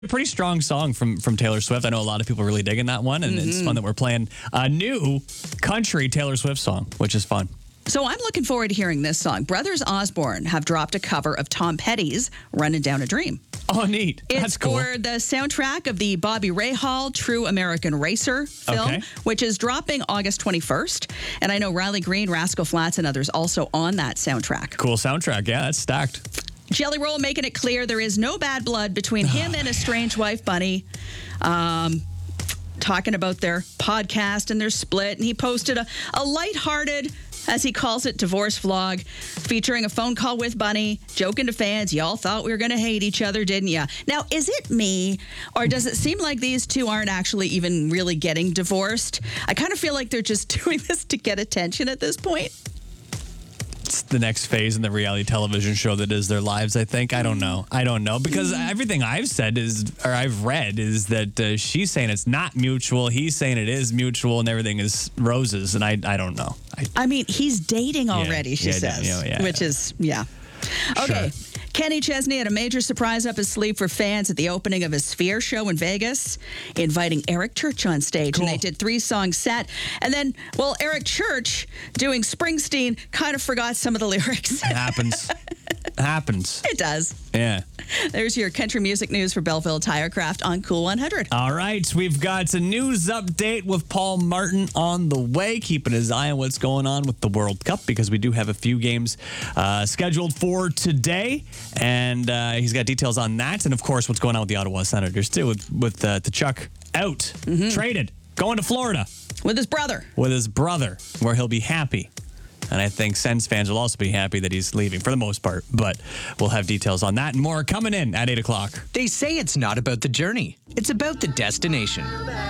A pretty strong song from Taylor Swift. I know a lot of people really digging that one, and it's fun that we're playing a new country Taylor Swift song, which is fun. So I'm looking forward to hearing this song. Brothers Osborne have dropped a cover of Tom Petty's Running Down a Dream. Oh, neat. That's cool. It's for the soundtrack of the Bobby Rahal True American Racer film, which is dropping August 21st. And I know Riley Green, Rascal Flatts, and others also on that soundtrack. Cool soundtrack. Yeah, that's stacked. Jelly Roll making it clear there is no bad blood between him and his strange wife, Bunny. Talking about their podcast and their split. And he posted a lighthearted, as he calls it, divorce vlog featuring a phone call with Bunny, joking to fans, y'all thought we were going to hate each other, didn't ya? Now, is it me, or does it seem like these two aren't actually even really getting divorced? I kind of feel like they're just doing this to get attention at this point. It's the next phase in the reality television show that is their lives, I think. I don't know. Because everything I've said I've read is that she's saying it's not mutual. He's saying it is mutual and everything is roses. And I don't know. I mean, he's dating already, she says, which is, Okay. Sure. Kenny Chesney had a major surprise up his sleeve for fans at the opening of his Sphere show in Vegas, inviting Eric Church on stage. Cool. And they did 3-song set. And then, Eric Church doing Springsteen kind of forgot some of the lyrics. It happens. It does. Yeah. There's your country music news for Belleville Tirecraft on Cool 100. All right. We've got a news update with Paul Martin on the way, keeping his eye on what's going on with the World Cup because we do have a few games scheduled for today. And he's got details on that. And, of course, what's going on with the Ottawa Senators, too, with Tkachuk out, traded, going to Florida. With his brother. Where he'll be happy. And I think Sens fans will also be happy that he's leaving for the most part. But we'll have details on that and more coming in at 8 o'clock. They say it's not about the journey. It's about the destination.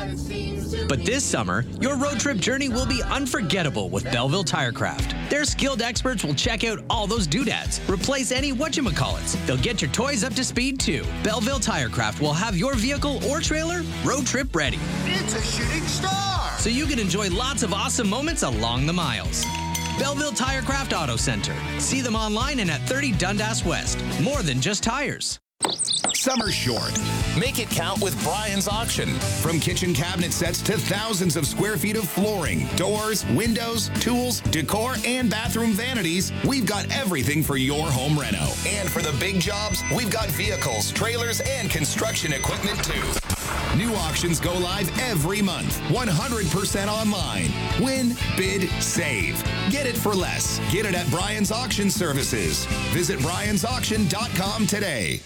But this summer, your road trip journey will be unforgettable with Belleville Tirecraft. Their skilled experts will check out all those doodads, replace any whatchamacallits. They'll get your toys up to speed too. Belleville Tirecraft will have your vehicle or trailer road trip ready. It's a shooting star! So you can enjoy lots of awesome moments along the miles. Belleville Tirecraft Auto Center. See them online and at 30 Dundas West. More than just tires. Summer short. Make it count with Brian's Auction. From kitchen cabinet sets to thousands of square feet of flooring, doors, windows, tools, decor, and bathroom vanities, we've got everything for your home reno. And for the big jobs, we've got vehicles, trailers, and construction equipment too. New auctions go live every month, 100% online. Win, bid, save. Get it for less. Get it at Brian's Auction Services. Visit briansauction.com today.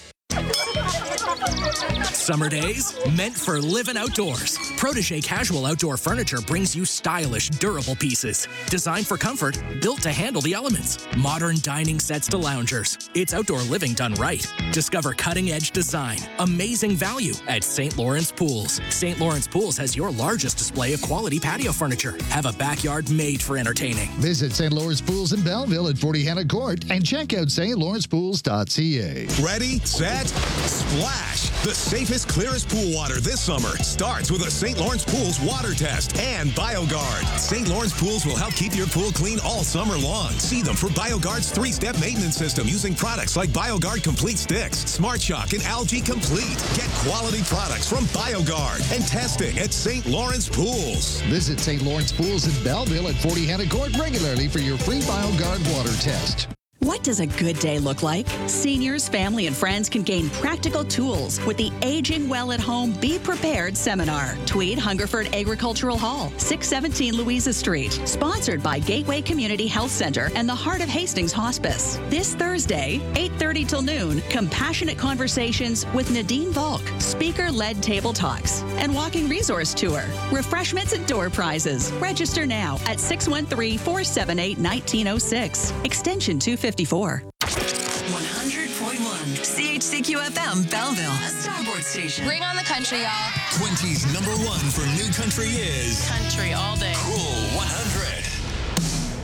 Summer days meant for living outdoors. Protégé Casual Outdoor Furniture brings you stylish, durable pieces. Designed for comfort, built to handle the elements. Modern dining sets to loungers. It's outdoor living done right. Discover cutting-edge design, amazing value at St. Lawrence Pools. St. Lawrence Pools has your largest display of quality patio furniture. Have a backyard made for entertaining. Visit St. Lawrence Pools in Belleville at 40 Hannah Court and check out stlawrencepools.ca. Ready, set, splash! The safest, clearest pool water this summer starts with a St. Lawrence Pools water test and BioGuard. St. Lawrence Pools will help keep your pool clean all summer long. See them for BioGuard's 3-step maintenance system using products like BioGuard Complete Sticks, Smart Shock, and Algae Complete. Get quality products from BioGuard and testing at St. Lawrence Pools. Visit St. Lawrence Pools in Belleville at 40 Hannah Court regularly for your free BioGuard water test. What does a good day look like? Seniors, family, and friends can gain practical tools with the Aging Well at Home Be Prepared seminar. Tweed Hungerford Agricultural Hall, 617 Louisa Street. Sponsored by Gateway Community Health Center and the Heart of Hastings Hospice. This Thursday, 8:30 till noon, compassionate conversations with Nadine Volk, speaker-led table talks, and walking resource tour. Refreshments and door prizes. Register now at 613-478-1906. Extension 254. 100.1 CHCQ-FM Belleville, a starboard station. Bring on the country, y'all. 20's #1 for new country is Country all day. Cool 100.